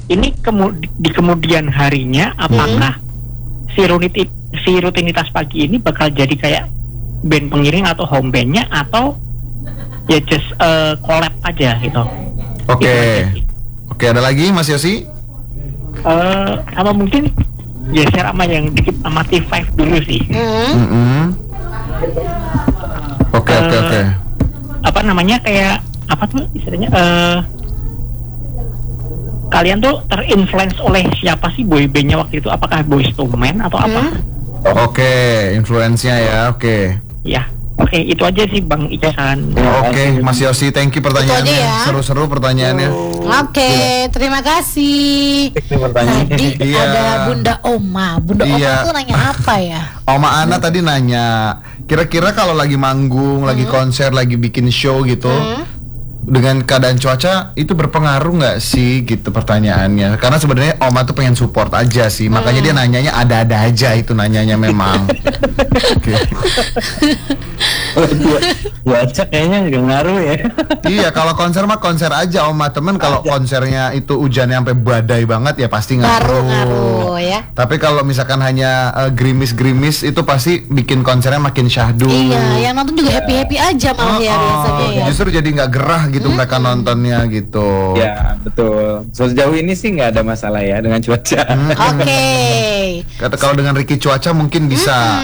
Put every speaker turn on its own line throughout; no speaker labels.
ini di kemudian harinya apakah si rutinitas pagi ini bakal jadi kayak band pengiring atau home bandnya, atau ya just collab aja gitu.
Oke, ada lagi Mas Yosi?
Apa mungkin geser sama yang dikit sama T5 dulu sih.
Oke.
Apa namanya, kayak apa tuh istilahnya, kalian tuh terinfluence oleh siapa sih boy bandnya waktu itu? Apakah Boyz II Men atau apa?
Oke, influence-nya ya. Oke.
Ya, oke, itu aja sih Bang Iksan.
Oke, Mas Yosi, thank you pertanyaannya.
Ya.
Seru-seru pertanyaannya.
Oke, terima kasih. Tadi ada Bunda Oma. Bunda Oma tuh nanya apa ya?
Oma Ana tadi nanya, kira-kira kalau lagi manggung, lagi konser, lagi bikin show gitu, dengan keadaan cuaca itu berpengaruh nggak sih gitu pertanyaannya? Karena sebenarnya Oma tuh pengen support aja sih, makanya dia nanyanya ada-ada aja, itu nanyanya memang.
Cuaca kayaknya nggak ngaruh ya.
Iya, kalau konser mah konser aja Oma, temen. Kalau konsernya itu hujannya sampai badai banget ya pasti ngaruh
ya.
Tapi kalau misalkan hanya gerimis-gerimis itu pasti bikin konsernya makin syahdu.
Iya, yang nonton juga happy-happy aja malah ya biasanya ya.
Justru jadi nggak gerah gitu mereka nontonnya gitu.
Ya betul. Sejauh ini sih nggak ada masalah ya dengan cuaca.
Oke.
Kata kalau dengan Ricky cuaca mungkin bisa.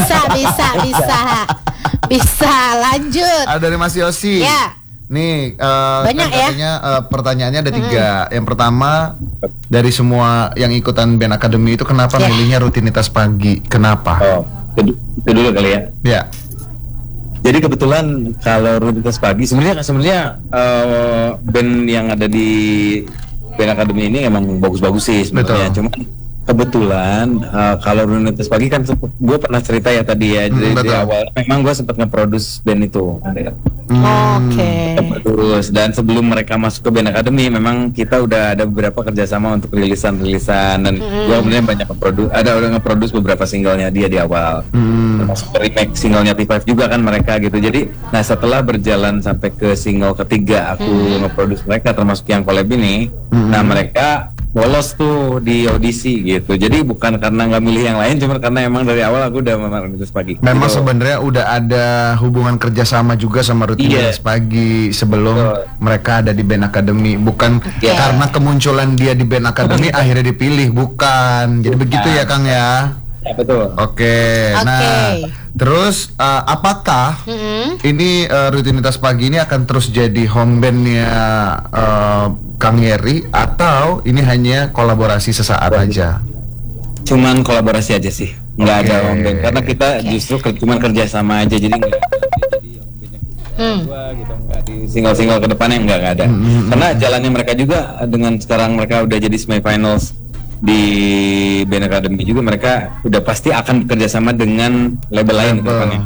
Bisa lanjut.
Ada dari Mas Yosi.
Ya.
Nih,
banyak
kan katanya pertanyaannya ada 3. Yang pertama, dari semua yang ikutan band akademi itu kenapa milihnya rutinitas pagi? Kenapa?
Oh, itu dulu kali ya.
Ya.
Jadi kebetulan kalau rutinitas pagi sebenarnya band yang ada di band akademi ini emang bagus-bagus sih sebenarnya. Cuma kebetulan kalau rutinitas pagi kan gue pernah cerita ya tadi ya, dari awal memang gue sempat nge-produce band itu. Terus dan sebelum mereka masuk ke band akademi memang kita udah ada beberapa kerjasama untuk rilisan dan gue bener banyak udah nge-produce beberapa singlenya dia di awal, termasuk remake singlenya T5 juga kan mereka gitu. Jadi nah setelah berjalan sampai ke single ketiga aku nge-produce mereka termasuk yang collab ini, nah mereka bolos tuh di audisi gitu. Jadi bukan karena nggak milih yang lain, cuma karena emang dari awal aku udah memang rutinitas pagi.
Memang gitu. Sebenarnya udah ada hubungan kerjasama juga sama rutinitas pagi sebelum mereka ada di band akademi. Bukan karena kemunculan dia di band akademi akhirnya dipilih, bukan. Jadi begitu ya Kang ya.
Ya betul.
Oke. Nah, terus apakah ini rutinitas pagi ini akan terus jadi home bandnya Kang Yeri, atau ini hanya kolaborasi sesaat aja?
Cuman kolaborasi aja sih, nggak ada home band. Karena kita justru cuman kerja sama aja, jadi nggak jadi home bandnya gitu, nggak di single-single ke depannya nggak ada. Karena jalannya mereka juga dengan sekarang mereka udah jadi semifinals di band akademi juga, mereka udah pasti akan bekerja sama dengan label lain ke depannya.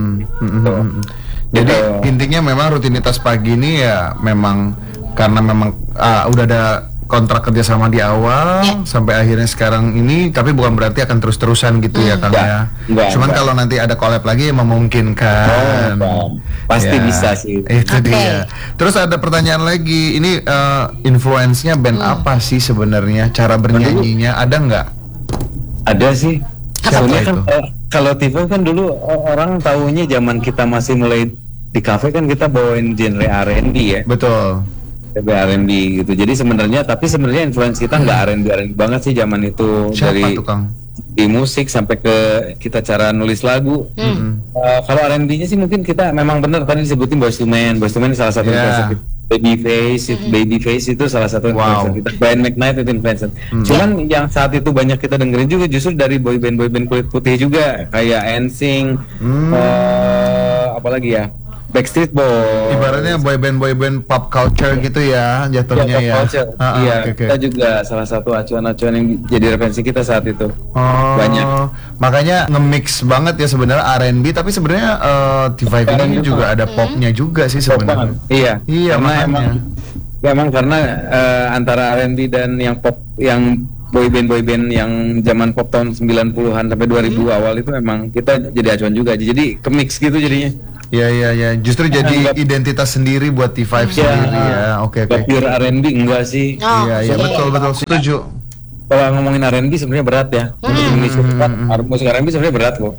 Jadi intinya memang rutinitas pagi ini ya memang karena memang udah ada kontrak kerja sama di awal sampai akhirnya sekarang ini, tapi bukan berarti akan terus-terusan gitu ya Kang ya. Cuman kalau nanti ada collab lagi memungkinkan.
Pasti bisa sih.
Itu dia. Terus ada pertanyaan lagi, ini influence-nya band apa sih sebenarnya? Cara bernyanyinya ada nggak?
Ada sih. Soalnya kan kalau TV kan dulu orang tahunya zaman kita masih mulai di kafe kan kita bawain genre R&B ya.
Betul.
R&B gitu. Jadi sebenarnya influence kita nggak R&B banget sih zaman itu.
Siapa
dari
tuh, Kang?
Di musik sampai ke kita cara nulis lagu. Kalau R&B-nya sih mungkin kita memang benar tadi disebutin Boyz II Men salah satu influencer kita. Babyface itu salah satu influencer kita. Brian McKnight itu influencer. Cuman yang saat itu banyak kita dengerin juga justru dari boy band kulit putih juga, kayak NSYNC, apalagi ya, Backstreet Boys.
Ibaratnya boy band pop culture gitu ya jatuhnya ya.
Kita juga salah satu acuan-acuan yang jadi referensi kita saat itu. Banyak. Makanya
nge-mix banget ya sebenarnya R&B, tapi sebenarnya T5 ini juga ada popnya juga sih sebenarnya.
Iya. Karena emang karena antara R&B dan yang pop, yang boy band yang zaman pop tahun 90-an sampai 2000 awal itu emang kita jadi acuan juga. Jadi ke-mix gitu jadinya.
Iya. Justru jadi identitas sendiri buat T5 sendiri ya. Oke.
Pure R&B enggak sih?
Iya, betul setuju.
Kalau ngomongin R&B sebenarnya berat ya. Untuk Indonesia musik R&B sebenarnya berat kok.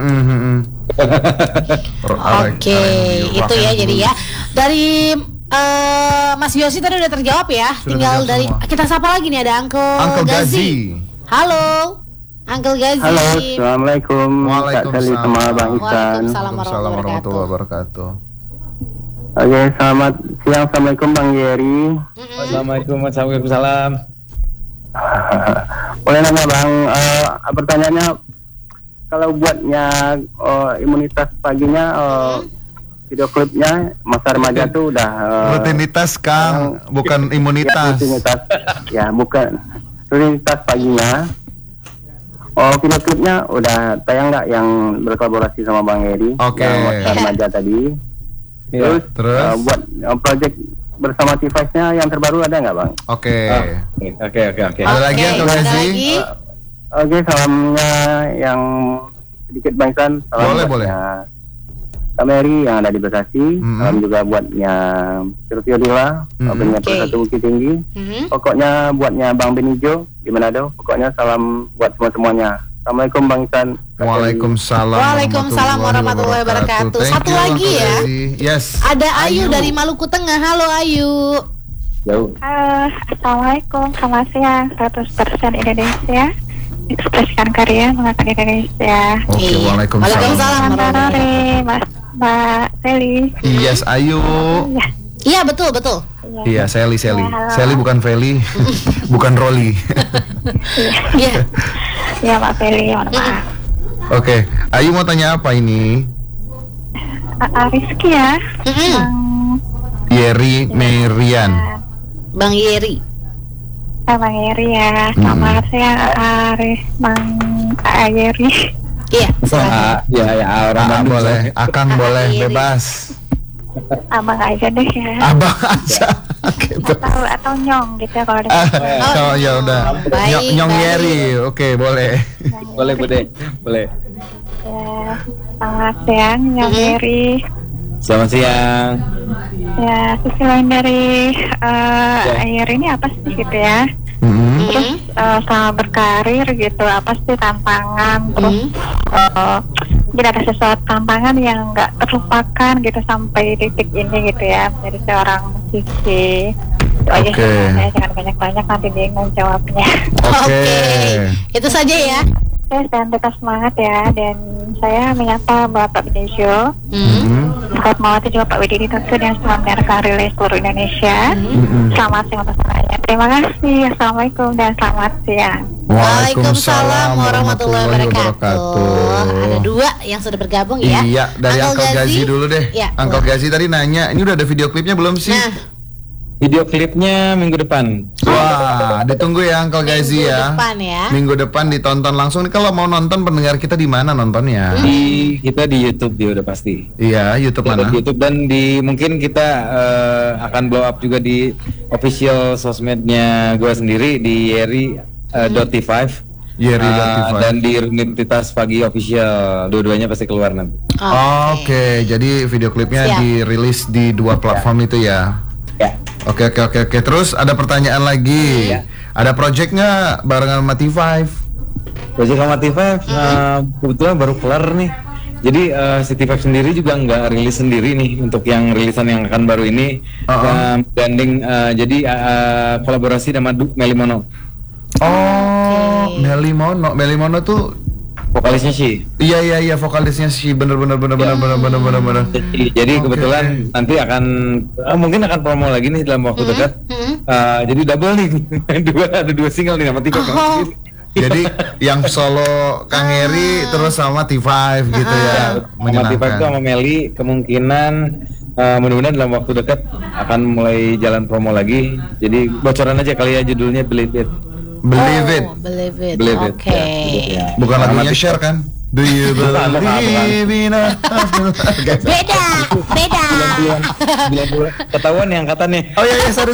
Oke, itu ya jadi ya. Dari Mas Yosi tadi udah terjawab ya. Tinggal dari semua. Kita sapa lagi nih, ada Uncle Gazi. Halo Uncle Gazi.
Halo, assalamualaikum.
Waalaikumsalam.
Waalaikumsalam
warahmatullahi wabarakatuh.
Oke, selamat siang. Assalamualaikum Bang Yeri.
Assalamualaikum. Waalaikumsalam.
Boleh nanya Bang, pertanyaannya kalau buatnya imunitas paginya, video klipnya masa remaja tuh udah
rutinitas Kang, bukan imunitas.
Rutinitas, ya bukan rutinitas paginya. Video klipnya udah tayang nggak yang berkolaborasi sama Bang Eri?
Oke.
Yang masa remaja tadi. Terus buat project bersama T5-nya yang terbaru ada nggak Bang?
Oke.
Ada
lagi atau lagi?
Oke, salamnya yang sedikit Bang San.
Boleh.
Kak Mary yang ada di Bekasi, salam juga buatnya Sirvio Dila, punya Persatu Bukit Tinggi. Pokoknya buatnya Bang Benijo di Manado. Pokoknya salam buat semuanya. Assalamualaikum Bang Isan.
Waalaikumsalam warahmatullahi wabarakatuh. Satu lagi ya.
Yes.
Ada Ayu dari Maluku Tengah. Halo Ayu.
Assalamualaikum, selamat siang. 100% Indonesia. Ekspresikan karya mengangkat Indonesia.
Oke,
Waalaikumsalam.
Mbak Sally.
Yes, Ayu.
Iya, betul.
Iya, Sally. Sally bukan Feli. Bukan Rolly.
Iya.
Iya, Mbak Sally, mohon maaf.
Oke, Ayu mau tanya apa ini?
Rizky ya.
Yeri Merian.
Bang Yeri.
Bang Yeri ya. Selamat siang Bang Yeri.
Iya,
orang boleh, Akang boleh, bebas.
Abang aja deh ya.
Abang aja.
Atau Nyong gitu ya kalau ada.
Ya udah. Nyong Yeri. Oke, boleh.
Boleh, Bude. Boleh.
Ya, selamat siang Nyong Yeri.
Selamat siang.
Ya, sisi lain dari Yeri ini apa sih gitu ya? Terus selama berkarir gitu, apa sih tantangan? Terus mungkin ada sesuatu tantangan yang nggak terlupakan gitu sampai titik ini gitu ya, menjadi seorang musisi. Oke. Jangan banyak-banyak, nanti bingung jawabnya.
Oke.
Itu saja ya.
Dan tetap semangat ya. Dan saya menyapa Bapak Benijo, Bapak Mawati juga Pak Widini tentu, dan semua mendengarkan relay seluruh Indonesia. Selamat siang untuk semuanya. Terima kasih. Assalamualaikum dan selamat siang.
Waalaikumsalam warahmatullahi wabarakatuh. Ada dua yang sudah bergabung ya.
Iya, dari Uncle Gazi dulu deh.
Ya,
Uncle Gazi tadi nanya, ini udah ada video klipnya belum sih?
Video klipnya minggu depan.
Wah, ditunggu ya Uncle Gazi ya. Minggu depan ditonton langsung. Kalau mau nonton pendengar kita di mana nontonnya?
Kita di YouTube dia udah pasti.
Iya, YouTube mana?
YouTube, dan mungkin kita akan blow up juga di official sosmednya gue sendiri di Yeri.T5. Dan di Rutinitas Pagi official, dua-duanya pasti keluar nanti.
Oke, jadi video klipnya dirilis di dua platform itu ya.
Ya.
Oke. Terus ada pertanyaan lagi. Ada project nggak barengan sama T5?
Project sama T5 kebetulan baru kelar nih. Jadi si T5 sendiri juga nggak rilis sendiri nih untuk yang rilisan yang akan baru ini. Branding jadi kolaborasi sama Melly Mono. Melly Mono tuh vokalisnya sih. Iya, vokalisnya sih, bener. Jadi kebetulan nanti akan mungkin akan promo lagi nih dalam waktu dekat. Jadi double nih, ada dua single nih sama T5. Jadi yang solo Kang Eri terus sama T5 gitu ya. Sama T5 itu sama Melly kemungkinan mudah-mudahan dalam waktu dekat akan mulai jalan promo lagi. Jadi bocoran aja kali ya, judulnya Believe It.
Believe it. Oke.
Ya. Bukan lagunya Share kan? Do you believe in us?
Beda.
Bulan ketahuan nih angkatannya.
Oh iya, sorry.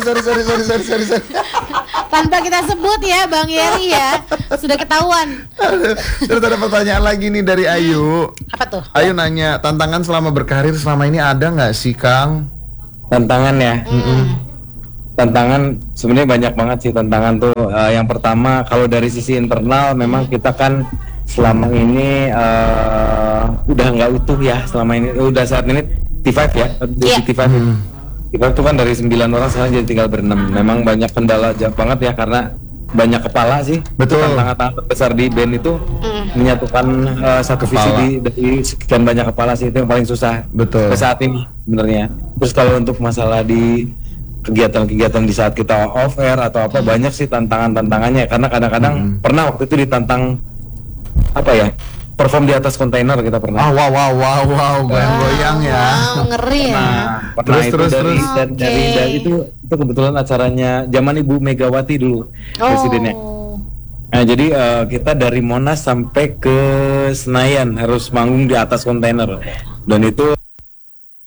Tanpa kita sebut ya Bang Yeri ya, sudah ketahuan.
Terus ada pertanyaan lagi nih dari Ayu.
Apa tuh?
Ayu nanya, tantangan selama berkarir selama ini ada nggak sih Kang?
Tantangan ya. Tantangan sebenarnya banyak banget sih tantangan tuh. Yang pertama kalau dari sisi internal memang kita kan selama ini udah nggak utuh ya, selama ini udah saat ini T5 ya, T5 itu kan dari 9 orang sekarang jadi tinggal berenam. Memang banyak kendala banget ya karena banyak kepala sih.
Betul.
Tantangan terbesar di band itu menyatukan satu visi dari sekian banyak kepala sih, itu yang paling susah.
Betul.
Ke saat ini sebenarnya. Terus kalau untuk masalah di kegiatan-kegiatan di saat kita off air atau apa, banyak sih tantangannya karena kadang-kadang pernah waktu itu ditantang apa ya, perform di atas kontainer kita pernah.
Wow, goyang ya.
Ngeri ya.
Terus.
Dari itu kebetulan acaranya zaman Ibu Megawati dulu presidennya. Nah jadi kita dari Monas sampai ke Senayan harus manggung di atas kontainer dan itu